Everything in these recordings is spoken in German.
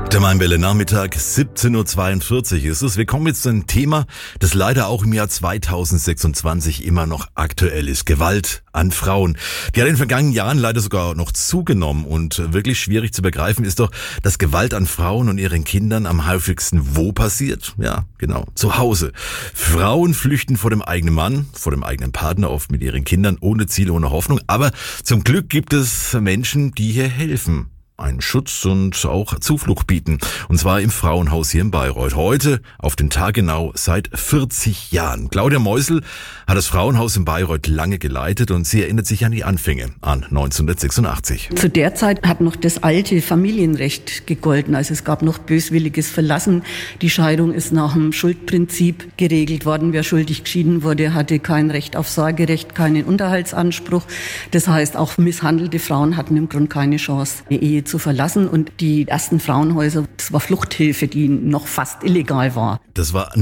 Der Mainwelle Nachmittag, 17.42 Uhr ist es. Wir kommen jetzt zu einem Thema, das leider auch im Jahr 2026 immer noch aktuell ist. Gewalt an Frauen. Die hat in den vergangenen Jahren leider sogar noch zugenommen und wirklich schwierig zu begreifen ist doch, dass Gewalt an Frauen und ihren Kindern am häufigsten wo passiert? Ja, genau, zu Hause. Frauen flüchten vor dem eigenen Mann, vor dem eigenen Partner, oft mit ihren Kindern, ohne Ziel, ohne Hoffnung. Aber zum Glück gibt es Menschen, die hier helfen, einen Schutz und auch Zuflucht bieten. Und zwar im Frauenhaus hier in Bayreuth. Heute, auf den Tag genau, seit 40 Jahren. Claudia Meusel hat das Frauenhaus in Bayreuth lange geleitet und sie erinnert sich an die Anfänge, an 1986. Zu der Zeit hat noch das alte Familienrecht gegolten. Also es gab noch böswilliges Verlassen. Die Scheidung ist nach dem Schuldprinzip geregelt worden. Wer schuldig geschieden wurde, hatte kein Recht auf Sorgerecht, keinen Unterhaltsanspruch. Das heißt, auch misshandelte Frauen hatten im Grunde keine Chance, die Ehe zu verlassen. Und die ersten Frauenhäuser, das war Fluchthilfe, die noch fast illegal war. Das war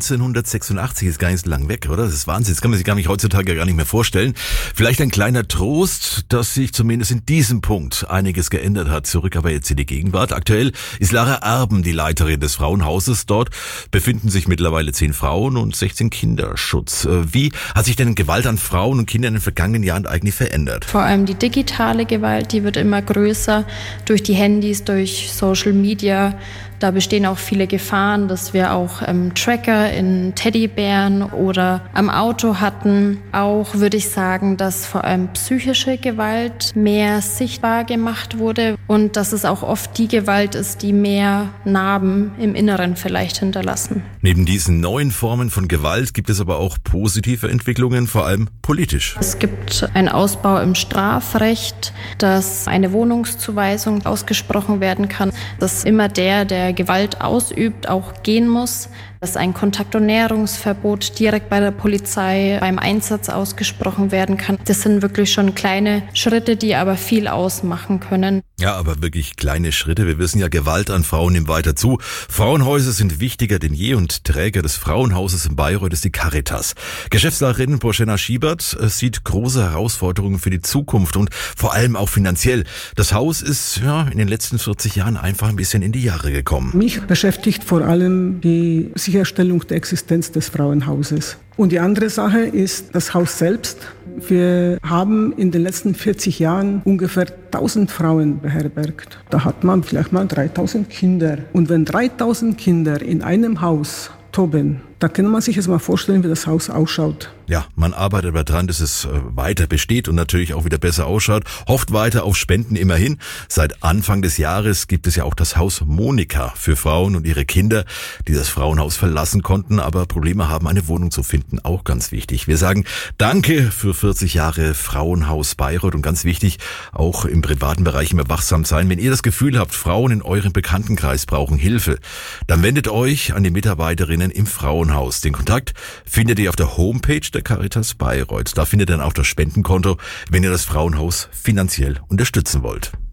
1986, ist gar nicht so lang weg, oder? Das ist Wahnsinn, das kann man sich gar nicht heutzutage gar nicht mehr vorstellen. Vielleicht ein kleiner Trost, dass sich zumindest in diesem Punkt einiges geändert hat. Zurück aber jetzt in die Gegenwart. Aktuell ist Lara Erben die Leiterin des Frauenhauses. Dort befinden sich mittlerweile 10 Frauen und 16 Kinderschutz. Wie hat sich denn Gewalt an Frauen und Kindern in den vergangenen Jahren eigentlich verändert? Vor allem die digitale Gewalt, die wird immer größer. Durch die Handys, durch Social Media, da bestehen auch viele Gefahren, dass wir auch Tracker in Teddybären oder am Auto hatten. Auch würde ich sagen, dass vor allem psychische Gewalt mehr sichtbar gemacht wurde und dass es auch oft die Gewalt ist, die mehr Narben im Inneren vielleicht hinterlassen. Neben diesen neuen Formen von Gewalt gibt es aber auch positive Entwicklungen, vor allem politisch. Es gibt einen Ausbau im Strafrecht, dass eine Wohnungszuweisung ausgesprochen werden kann, dass immer der Gewalt ausübt, auch gehen muss, dass ein Kontakt- und Näherungsverbot direkt bei der Polizei beim Einsatz ausgesprochen werden kann. Das sind wirklich schon kleine Schritte, die aber viel ausmachen können. Ja, aber wirklich kleine Schritte. Wir wissen ja, Gewalt an Frauen nimmt weiter zu. Frauenhäuser sind wichtiger denn je und Träger des Frauenhauses in Bayreuth ist die Caritas. Geschäftsleiterin Boschena Schiebert sieht große Herausforderungen für die Zukunft und vor allem auch finanziell. Das Haus ist in den letzten 40 Jahren einfach ein bisschen in die Jahre gekommen. Mich beschäftigt vor allem die Sicherstellung der Existenz des Frauenhauses. Und die andere Sache ist das Haus selbst. Wir haben in den letzten 40 Jahren ungefähr 1000 Frauen beherbergt. Da hat man vielleicht mal 3000 Kinder. Und wenn 3000 Kinder in einem Haus toben, da kann man sich jetzt mal vorstellen, wie das Haus ausschaut. Ja, man arbeitet aber dran, dass es weiter besteht und natürlich auch wieder besser ausschaut. Hofft weiter auf Spenden immerhin. Seit Anfang des Jahres gibt es ja auch das Haus Monika für Frauen und ihre Kinder, die das Frauenhaus verlassen konnten, aber Probleme haben, eine Wohnung zu finden. Auch ganz wichtig. Wir sagen Danke für 40 Jahre Frauenhaus Bayreuth und ganz wichtig, auch im privaten Bereich immer wachsam sein. Wenn ihr das Gefühl habt, Frauen in eurem Bekanntenkreis brauchen Hilfe, dann wendet euch an die Mitarbeiterinnen im Frauenhaus. Den Kontakt findet ihr auf der Homepage der Caritas Bayreuth. Da findet ihr dann auch das Spendenkonto, wenn ihr das Frauenhaus finanziell unterstützen wollt.